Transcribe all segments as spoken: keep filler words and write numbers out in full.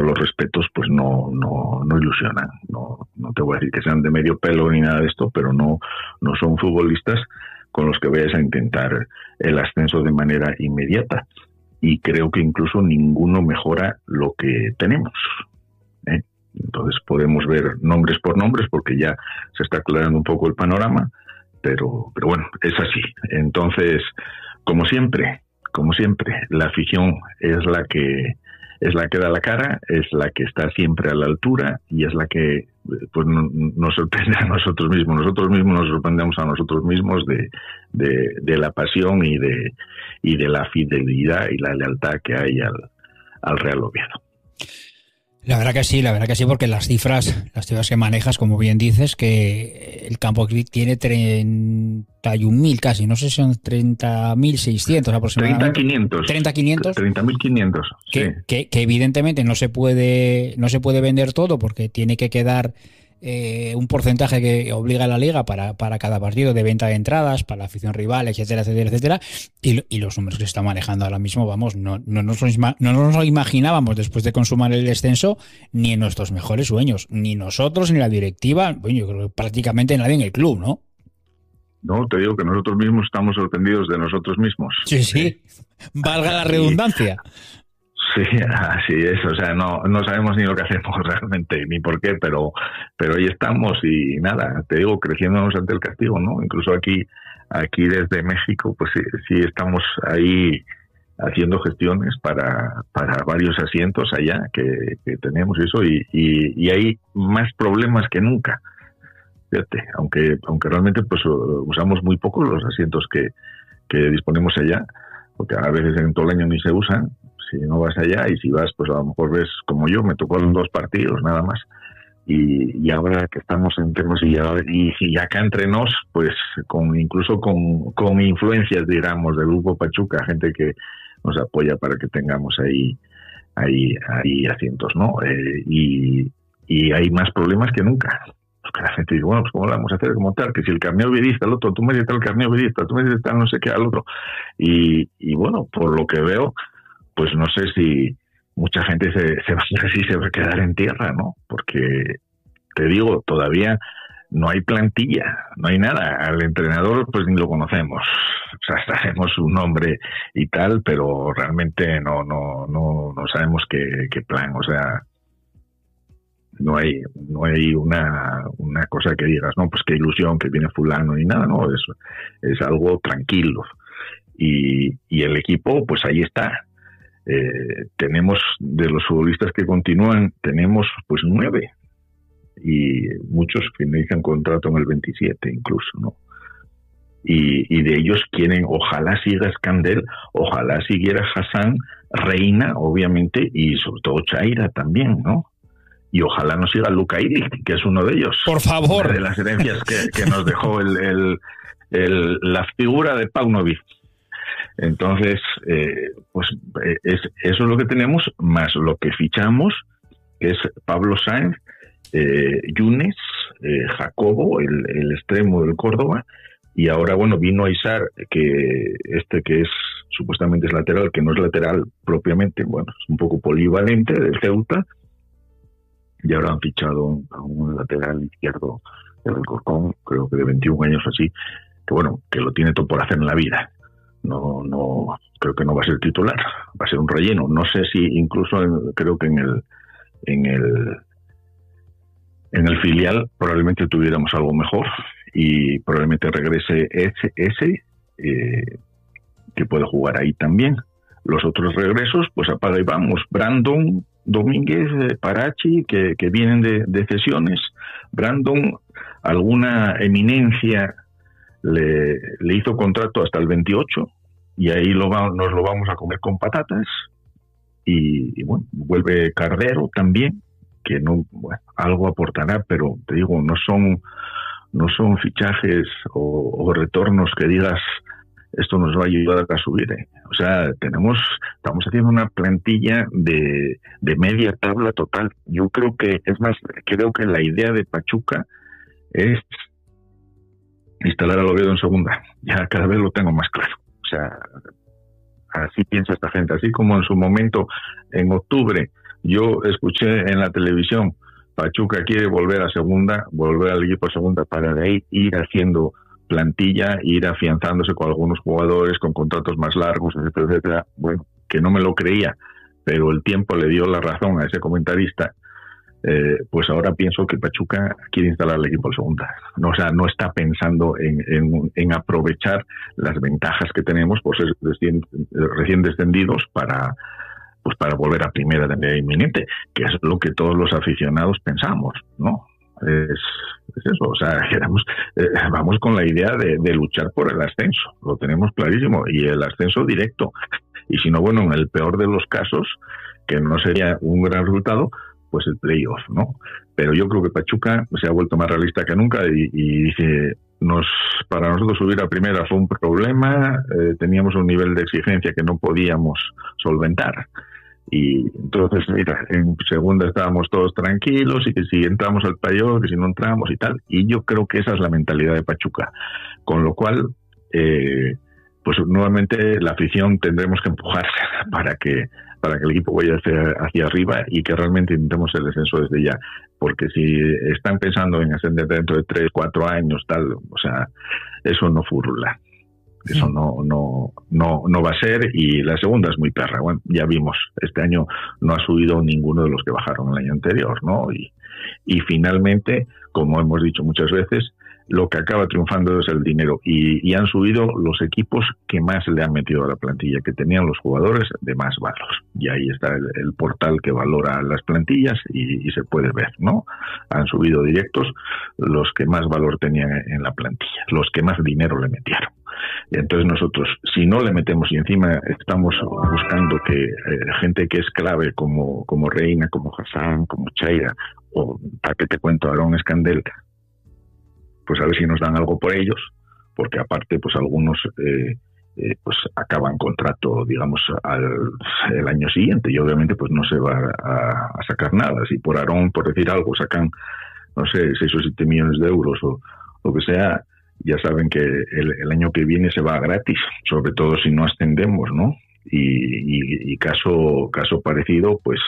los respetos, pues no no no ilusionan. No no te voy a decir que sean de medio pelo ni nada de esto, pero no no son futbolistas con los que vayas a intentar el ascenso de manera inmediata. Y creo que incluso ninguno mejora lo que tenemos, ¿eh? Entonces podemos ver nombres por nombres porque ya se está aclarando un poco el panorama, pero pero bueno, es así. Entonces, como siempre, como siempre, la afición es la que es la que da la cara, es la que está siempre a la altura y es la que pues nos sorprende a nosotros mismos. Nosotros mismos nos sorprendemos a nosotros mismos de, de, de la pasión y de y de la fidelidad y la lealtad que hay al, al Real Oviedo. La verdad que sí, la verdad que sí, porque las cifras, las cifras que manejas, como bien dices, que el Campo tiene treinta y un mil casi, no sé si son treinta mil seiscientos aproximadamente. treinta mil quinientos. treinta mil quinientos. treinta mil quinientos, que, sí. que, que evidentemente no se puede, no se puede vender todo porque tiene que quedar eh, un porcentaje que obliga a la liga para, para cada partido de venta de entradas, para la afición rival, etcétera, etcétera, etcétera. Y, y los números que se están manejando ahora mismo, vamos, no, no, nos, no nos lo imaginábamos después de consumar el descenso, ni en nuestros mejores sueños, ni nosotros, ni la directiva, bueno, yo creo que prácticamente nadie en el club, ¿no? No, te digo que nosotros mismos estamos sorprendidos de nosotros mismos. Sí, sí, valga la redundancia. Sí, así es, o sea, no no sabemos ni lo que hacemos realmente, ni por qué, pero pero ahí estamos y nada, te digo, creciéndonos ante el castigo, ¿no? Incluso aquí aquí desde México, pues sí, sí estamos ahí haciendo gestiones para para varios asientos allá que, que tenemos eso y, y, y hay más problemas que nunca. Fíjate, aunque aunque realmente pues usamos muy poco los asientos que, que disponemos allá, porque a veces en todo el año ni se usan. Si no vas allá y si vas, pues a lo mejor ves como yo, me tocó en dos partidos nada más. Y, y ahora que estamos en temas y, ya, y, y acá entre nos, pues con incluso con, con influencias, digamos, del Grupo Pachuca, gente que nos apoya para que tengamos ahí ahí, ahí asientos, ¿no? Eh, y, y hay más problemas que nunca. Porque la gente dice, bueno, pues ¿cómo lo vamos a hacer? Como tal, que si el carné ovidista, el otro, tú me dices el carné ovidista, tú me dices tal, no sé qué, al otro. Y, y bueno, por lo que veo, pues no sé si mucha gente se, se, va, si se va a quedar en tierra, ¿no? Porque, te digo, todavía no hay plantilla, no hay nada. Al entrenador, pues ni lo conocemos. O sea, sabemos su nombre y tal, pero realmente no no no, no sabemos qué, qué plan. O sea, no hay no hay una, una cosa que digas, no, pues qué ilusión que viene fulano ni nada, no. Es, es algo tranquilo. Y, y el equipo, pues ahí está. Eh, tenemos de los futbolistas que continúan, tenemos pues nueve y muchos finalizan contrato en el veintisiete incluso, ¿no? Y, y de ellos quieren, ojalá siga Escandel, ojalá siguiera Hassan, Reina, obviamente, y sobre todo Chaira también, ¿no? Y ojalá no siga Luca Ilic, que es uno de ellos. Por favor. Una de las herencias que, que nos dejó el, el, el, la figura de Paunovic. Entonces, eh, pues es, eso es lo que tenemos, más lo que fichamos, que es Pablo Sáenz, eh, Yunes, eh, Jacobo, el, el extremo del Córdoba, y ahora, bueno, vino Aizar, que este que es supuestamente es lateral, que no es lateral propiamente, bueno, es un poco polivalente, del Ceuta, y ahora han fichado a un lateral izquierdo del Alcorcón, creo que de veintiún años así, que bueno, que lo tiene todo por hacer en la vida. No, no, creo que no va a ser titular, va a ser un relleno. No sé si incluso en, creo que en el, en el, en el filial probablemente tuviéramos algo mejor y probablemente regrese ese, ese eh, que puede jugar ahí también. Los otros regresos, pues apaga y vamos. Brandon Domínguez, eh, Parachi, que, que vienen de, de cesiones. Brandon, alguna eminencia Le, le hizo contrato hasta el veintiocho y ahí lo va, nos lo vamos a comer con patatas y, y bueno, vuelve Cardero también, que no, bueno, algo aportará, pero te digo, no son no son fichajes o, o retornos que digas esto nos va a ayudar a subir, ¿eh? O sea, tenemos estamos haciendo una plantilla de, de media tabla total. Yo creo que, es más, creo que la idea de Pachuca es instalar al Oviedo en segunda. Ya cada vez lo tengo más claro. O sea, así piensa esta gente. Así como en su momento, en octubre, Yo escuché en la televisión, Pachuca quiere volver a segunda, volver al equipo a segunda para de ahí ir haciendo plantilla, ir afianzándose con algunos jugadores, con contratos más largos, etcétera, etcétera. Bueno, que no me lo creía, pero el tiempo le dio la razón a ese comentarista. Eh, pues ahora pienso que Pachuca quiere instalar el equipo en segunda. No, o sea, no está pensando en, en, en aprovechar las ventajas que tenemos por ser recién, recién descendidos para, pues para volver a primera de manera inminente, que es lo que todos los aficionados pensamos, ¿no? Es, es eso, o sea, queremos, eh, vamos con la idea de, de luchar por el ascenso, lo tenemos clarísimo, y el ascenso directo. Y si no, bueno, en el peor de los casos, que no sería un gran resultado, pues el playoff, ¿no? Pero yo creo que Pachuca se ha vuelto más realista que nunca y, y dice, nos, para nosotros subir a primera fue un problema, eh, teníamos un nivel de exigencia que no podíamos solventar. Y entonces, mira, en segunda estábamos todos tranquilos y que si entramos al playoff, que si no entramos y tal. Y yo creo que esa es la mentalidad de Pachuca. Con lo cual, eh, pues nuevamente la afición tendremos que empujar para que para que el equipo vaya hacia, hacia arriba y que realmente intentemos el descenso desde ya. Porque si están pensando en ascender dentro de tres, cuatro años, tal, o sea, eso no furula. Eso sí. no, no, no, no va a ser. Y la segunda es muy perra. Bueno, ya vimos, este año no ha subido ninguno de los que bajaron el año anterior, ¿no? Y, y finalmente, como hemos dicho muchas veces, lo que acaba triunfando es el dinero y, y han subido los equipos que más le han metido a la plantilla, que tenían los jugadores de más valor. Y ahí está el, el portal que valora las plantillas y, y se puede ver, ¿no? Han subido directos los que más valor tenían en la plantilla, los que más dinero le metieron. Entonces nosotros, si no le metemos y encima estamos buscando que eh, gente que es clave como, como Reina, como Hassan, como Chaira, o para que te cuento, Aarón Escandel, pues a ver si nos dan algo por ellos, porque aparte pues algunos eh, eh, pues acaban contrato, digamos, al el año siguiente y obviamente pues no se va a, a sacar nada. Si por Aarón, por decir algo, sacan, no sé, seis o siete millones de euros o lo que sea, ya saben que el, el año que viene se va gratis, sobre todo si no ascendemos, ¿no? Y, y, y caso caso parecido, pues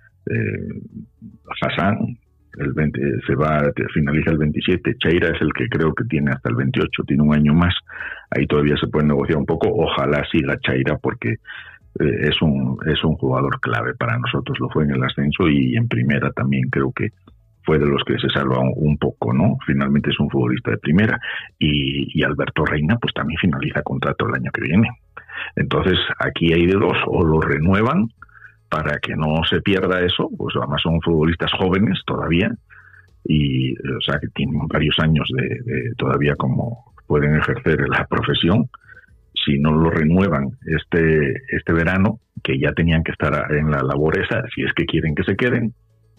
eh, Hassan, el veinte, se va, finaliza el veintisiete, Chaira es el que creo que tiene hasta el veintiocho, tiene un año más, ahí todavía se puede negociar un poco, ojalá siga Chaira porque eh, es un es un jugador clave para nosotros, lo fue en el ascenso y en primera también creo que fue de los que se salva un, un poco, ¿no? Finalmente es un futbolista de primera y, y Alberto Reina pues también finaliza contrato el año que viene. Entonces aquí hay de dos, o lo renuevan para que no se pierda eso, pues además son futbolistas jóvenes todavía, y o sea que tienen varios años de, de todavía como pueden ejercer la profesión. Si no lo renuevan este, este verano, que ya tenían que estar en la labor esa, si es que quieren que se queden,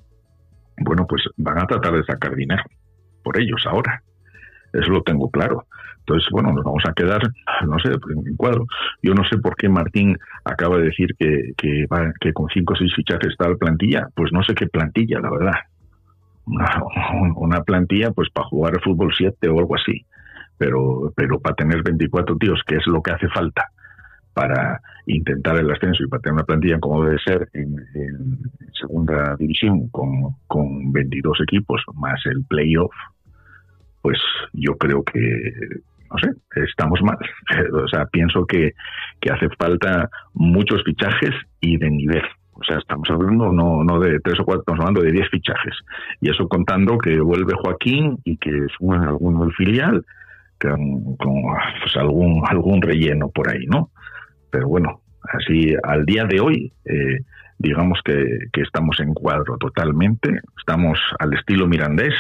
bueno, pues van a tratar de sacar dinero por ellos ahora. Eso lo tengo claro. Entonces, bueno, nos vamos a quedar, no sé, en cuadro. Yo no sé por qué Martín acaba de decir que, que, va, que con cinco o seis fichajes está la plantilla. Pues no sé qué plantilla, la verdad. Una, una plantilla, pues para jugar al fútbol siete o algo así. Pero, pero para tener veinticuatro tíos, que es lo que hace falta para intentar el ascenso y para tener una plantilla como debe ser en, en segunda división con, con veintidós equipos más el playoff, pues yo creo que, no sé, estamos mal. O sea, pienso que, que hace falta muchos fichajes y de nivel. O sea, estamos hablando no, no de tres o cuatro, estamos hablando de diez fichajes. Y eso contando que vuelve Joaquín y que suben alguno del filial, con, con pues algún, algún relleno por ahí, ¿no? Pero bueno, así al día de hoy, eh, digamos que, que estamos en cuadro totalmente, estamos al estilo mirandés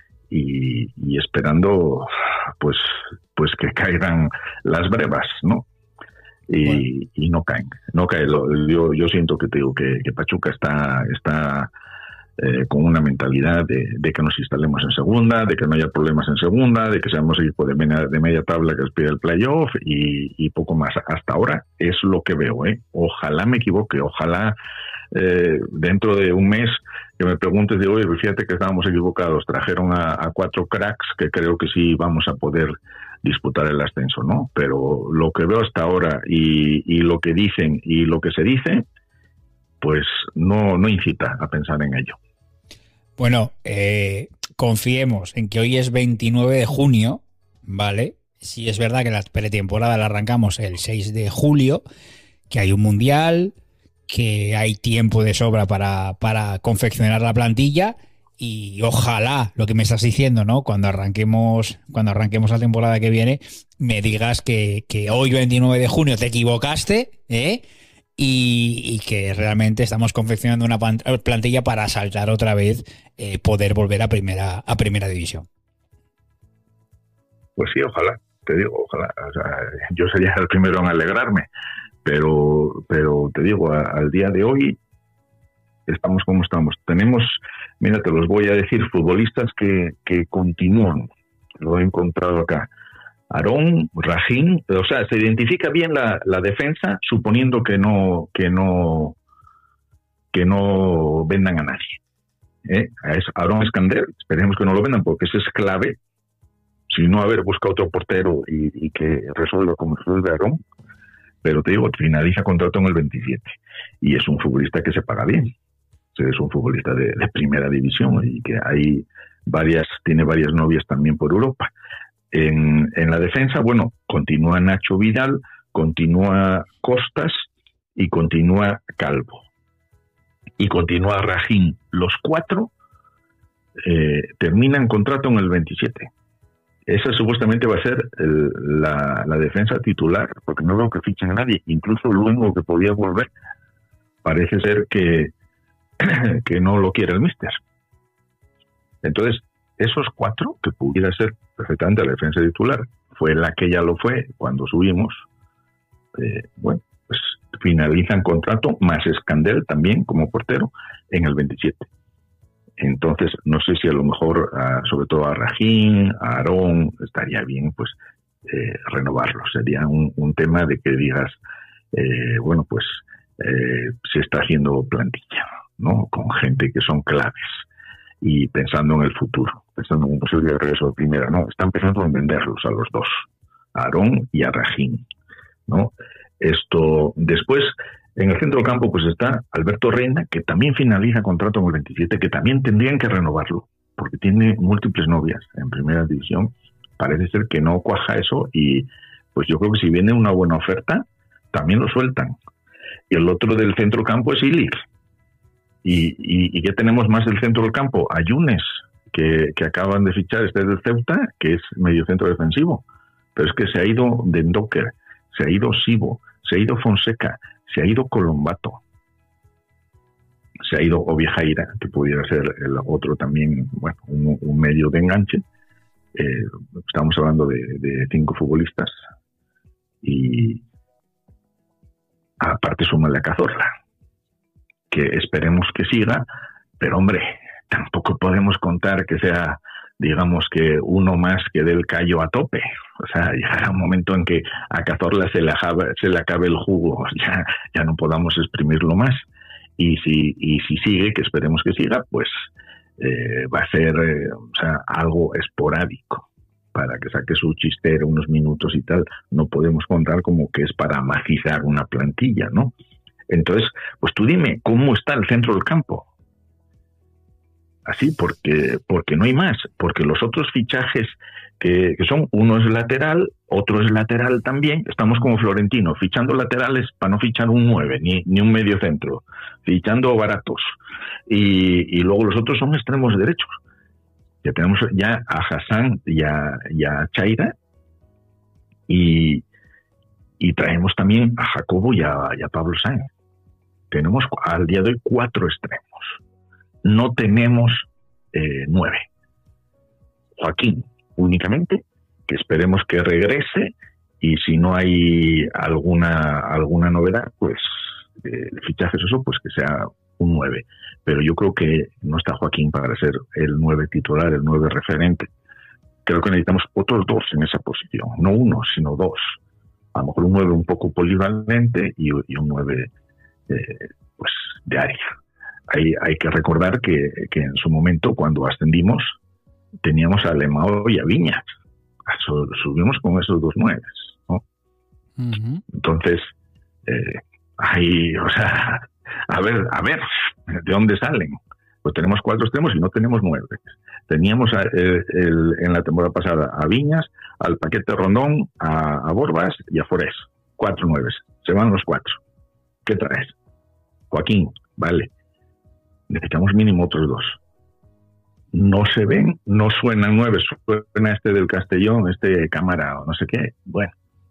y, y esperando pues pues que caigan las brevas, ¿no? Y, bueno. y no caen, no caen. Yo, yo siento que te digo que, que Pachuca está está eh, con una mentalidad de, de que nos instalemos en segunda, de que no haya problemas en segunda, de que seamos equipo de media, de media tabla que aspira el playoff y, y poco más. Hasta ahora es lo que veo, ¿eh? Ojalá me equivoque, ojalá eh, dentro de un mes que me preguntes de, oye, fíjate que estábamos equivocados, trajeron a, a cuatro cracks que creo que sí vamos a poder disputar el ascenso, ¿no? Pero lo que veo hasta ahora y, y lo que dicen y lo que se dice, pues no, no incita a pensar en ello. Bueno, eh, confiemos en que hoy es veintinueve de junio, ¿vale? Si es verdad que la pretemporada la arrancamos el seis de julio, que hay un mundial, que hay tiempo de sobra para, para confeccionar la plantilla, y ojalá lo que me estás diciendo, ¿no? Cuando arranquemos, cuando arranquemos la temporada que viene, me digas que, que hoy veintinueve de junio te equivocaste, ¿eh? Y, y que realmente estamos confeccionando una plantilla para saltar otra vez, eh, poder volver a primera a primera división. Pues sí, ojalá, te digo, ojalá. O sea, yo sería el primero en alegrarme, pero, pero te digo, a, al día de hoy estamos como estamos. Tenemos, mira, te los voy a decir, futbolistas que, que continúan. Lo he encontrado acá. Aarón, Rajín, o sea, se identifica bien la, la defensa, suponiendo que no, que no, que no vendan a nadie. ¿Eh? A Aarón Escandel, esperemos que no lo vendan, porque ese es clave. Si no, a ver, busca otro portero y, y que resuelva como resuelve Aarón. Pero te digo, finaliza contrato en el veintisiete. Y es un futbolista que se paga bien. Es un futbolista de, de primera división y que hay varias, tiene varias novias también por Europa. En, en la defensa, bueno, continúa Nacho Vidal, continúa Costas y continúa Calvo. Y continúa Rajín. Los cuatro eh, terminan contrato en el veintisiete. Esa supuestamente va a ser el, la, la defensa titular, porque no veo que fichen a nadie. Incluso Luengo, que podía volver, parece ser que, que no lo quiere el míster. Entonces, esos cuatro, que pudiera ser perfectamente la defensa titular, fue la que ya lo fue cuando subimos, eh, bueno, pues finalizan contrato, más Escandel también como portero, en el veintisiete. Entonces, no sé si a lo mejor, a, sobre todo a Rajín, a Aarón, estaría bien pues eh, renovarlo. Sería un, un tema de que digas, eh, bueno, pues eh, se está haciendo plantilla, ¿no? Con gente que son claves y pensando en el futuro, pensando en un posible regreso de primera, ¿no? Están pensando en venderlos a los dos, a Aarón y a Rajín, ¿no? Esto, después, en el centro del campo, pues está Alberto Reina, que también finaliza contrato en el veintisiete, que también tendrían que renovarlo, porque tiene múltiples novias en primera división. Parece ser que no cuaja eso y pues yo creo que si viene una buena oferta, también lo sueltan. Y el otro del centro del campo es Ilic. Y, y, y ya tenemos más del centro del campo, a Yunes, que, que acaban de fichar este del Ceuta, que es medio centro defensivo. Pero es que se ha ido Dendoker, se ha ido Sibo, se ha ido Fonseca, se ha ido Colombato, se ha ido Oviejaira, que pudiera ser el otro también, bueno, un, un medio de enganche. Eh, estamos hablando de, de cinco futbolistas y aparte súmale a Cazorla, que esperemos que siga, pero hombre, tampoco podemos contar que sea, digamos, que uno más que dé el callo a tope. O sea, llegará un momento en que a Cazorla se le acabe, se le acabe el jugo, ya, ya no podamos exprimirlo más. Y si, y si sigue, que esperemos que siga, pues eh, va a ser eh, o sea, algo esporádico, para que saque su chistero unos minutos y tal. No podemos contar como que es para macizar una plantilla, ¿no? Entonces, pues tú dime, ¿cómo está el centro del campo? Así, porque porque no hay más, porque los otros fichajes que, que son, uno es lateral, otro es lateral también, estamos como Florentino, fichando laterales para no fichar un nueve, ni, ni un medio centro, fichando baratos, y, y luego los otros son extremos derechos. Ya tenemos ya a Hassan y a, y a Chaira, y, y traemos también a Jacobo y a, y a Pablo Sáenz. Tenemos al día de hoy cuatro extremos. No tenemos eh, nueve. Joaquín, únicamente, que esperemos que regrese, y si no hay alguna alguna novedad, pues eh, fichajes eso, pues que sea un nueve. Pero yo creo que no está Joaquín para ser el nueve titular, el nueve referente. Creo que necesitamos otros dos en esa posición, no uno, sino dos. A lo mejor un nueve un poco polivalente y, y un nueve eh, pues de área. Hay, hay que recordar que, que en su momento, cuando ascendimos, teníamos a Lemao y a Viñas. Subimos con esos dos nueves, ¿no? Uh-huh. Entonces, eh, hay, o sea, A ver, a ver, ¿de dónde salen? Pues tenemos cuatro extremos y no tenemos nueve. Teníamos a, el, el, en la temporada pasada a Viñas, al Paquete Rondón, a, a Borbas y a Forés. Cuatro nueves. Se van los cuatro. ¿Qué traes? Joaquín, vale. Necesitamos mínimo otros dos. No se ven, no suenan nueve, suena este del Castellón, este Cámara o no sé qué. Bueno,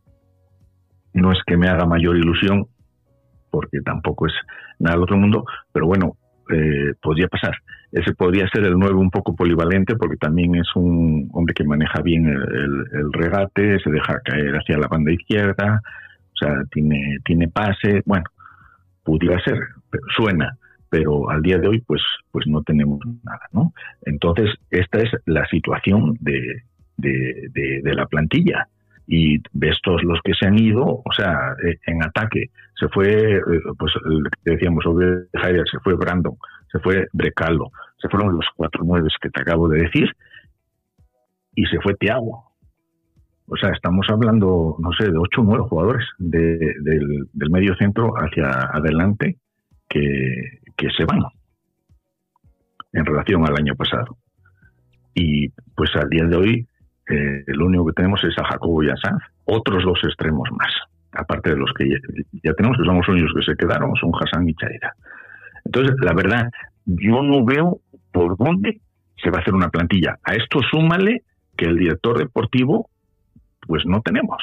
no es que me haga mayor ilusión, porque tampoco es nada del otro mundo, pero bueno, eh, podría pasar. Ese podría ser el nueve un poco polivalente, porque también es un hombre que maneja bien el, el, el regate, se deja caer hacia la banda izquierda, o sea, tiene, tiene pase, bueno, pudiera ser, pero suena. Pero al día de hoy pues pues no tenemos nada, ¿no? Entonces esta es la situación de, de, de, de la plantilla, y de estos los que se han ido, o sea, en ataque se fue, pues el que decíamos, Heider, se fue Brandon, se fue Brecalo, se fueron los cuatro nueves que te acabo de decir, y se fue Thiago. O sea, estamos hablando, no sé, de ocho o nueve jugadores de, del, del medio centro hacia adelante que, que se van en relación al año pasado. Y pues al día de hoy eh, lo único que tenemos es a Jacobo y a Sanz, otros dos extremos más, aparte de los que ya, ya tenemos, que son los únicos que se quedaron, son Hassan y Chaira. Entonces, la verdad, yo no veo por dónde se va a hacer una plantilla. A esto súmale que el director deportivo pues no tenemos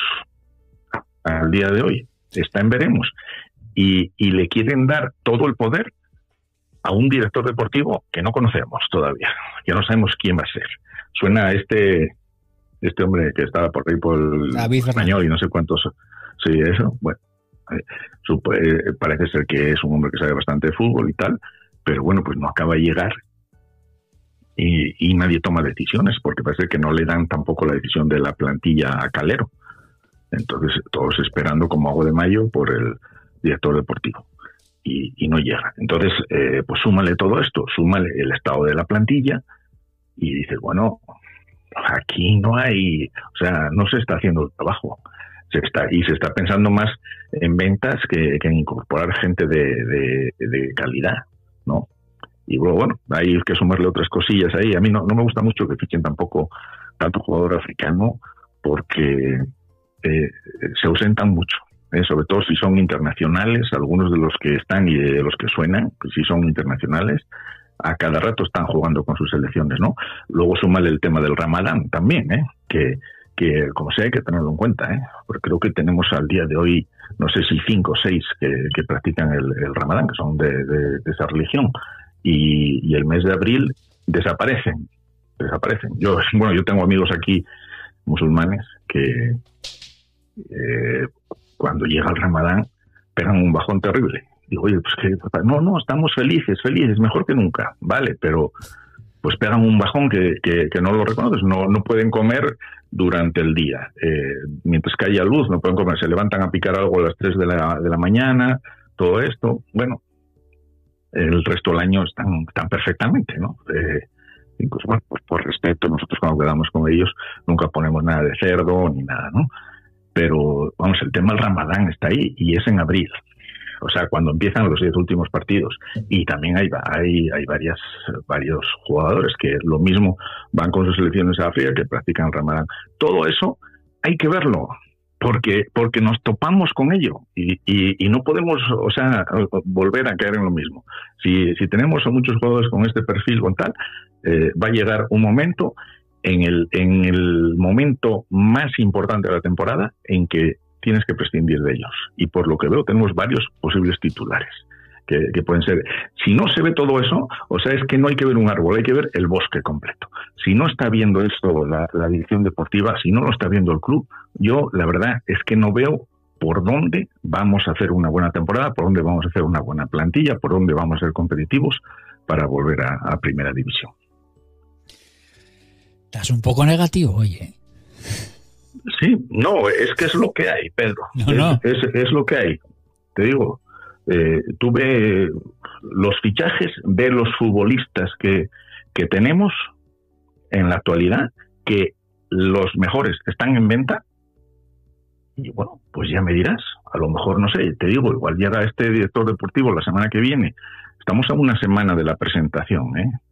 al día de hoy, está en veremos. Y, y le quieren dar todo el poder a un director deportivo que no conocemos todavía, que no sabemos quién va a ser. Suena a este este hombre que estaba por ahí por el David español y no sé cuántos. Sí, eso. Bueno, eh, supo, eh, parece ser que es un hombre que sabe bastante de fútbol y tal, pero bueno, pues no acaba de llegar y, y nadie toma decisiones, porque parece que no le dan tampoco la decisión de la plantilla a Calero. Entonces, todos esperando como agua de mayo por el director deportivo, y, y no llega. Entonces, eh, pues súmale todo esto, súmale el estado de la plantilla, y dices, bueno, aquí no hay, o sea, no se está haciendo el trabajo, se está, y se está pensando más en ventas que, que en incorporar gente de, de, de calidad, ¿no? Y luego, bueno, hay que sumarle otras cosillas ahí. A mí no, no me gusta mucho que fichen tampoco tanto jugador africano, porque eh, se ausentan mucho. Eh, sobre todo si son internacionales, algunos de los que están y de los que suenan, pues si son internacionales, a cada rato están jugando con sus selecciones, ¿no? Luego súmale el tema del Ramadán también, ¿eh? que, que como sea hay que tenerlo en cuenta, ¿eh? Porque creo que tenemos al día de hoy, no sé si cinco o seis que, que practican el, el Ramadán, que son de, de, de esa religión, y, y el mes de abril desaparecen, desaparecen. Yo, bueno, yo tengo amigos aquí musulmanes que eh, cuando llega el Ramadán pegan un bajón terrible. Digo, oye, pues que no, no, estamos felices, felices, mejor que nunca, vale, pero pues pegan un bajón que, que, que no lo reconoces, no, no pueden comer durante el día, eh, mientras que haya luz no pueden comer, se levantan a picar algo a las tres de la, de la mañana, todo esto, bueno, el resto del año están, están perfectamente, ¿no? Eh, incluso, bueno, pues por respeto, nosotros cuando quedamos con ellos nunca ponemos nada de cerdo ni nada, ¿no? Pero, vamos, el tema del Ramadán está ahí y es en abril. O sea, cuando empiezan los diez últimos partidos. Y también hay, hay, hay varias, varios jugadores que lo mismo van con sus selecciones a África que practican Ramadán. Todo eso hay que verlo, porque, porque nos topamos con ello y, y, y no podemos, o sea, volver a caer en lo mismo. Si, si tenemos a muchos jugadores con este perfil con tal, eh, va a llegar un momento, en el, en el momento más importante de la temporada, en que tienes que prescindir de ellos. Y por lo que veo, tenemos varios posibles titulares que, que pueden ser. Si no se ve todo eso, o sea, es que no hay que ver un árbol, hay que ver el bosque completo. Si no está viendo esto la, la dirección deportiva, si no lo está viendo el club, yo la verdad es que no veo por dónde vamos a hacer una buena temporada, por dónde vamos a hacer una buena plantilla, por dónde vamos a ser competitivos para volver a, a primera división. Estás un poco negativo, oye. Sí, no, es que es lo que hay, Pedro. No, no. Es, es, es lo que hay. Te digo, eh, tú ve los fichajes, ve los futbolistas que, que tenemos en la actualidad, que los mejores están en venta y bueno, pues ya me dirás, a lo mejor, no sé, te digo, igual llega este director deportivo la semana que viene. Estamos a una semana de la presentación, ¿eh?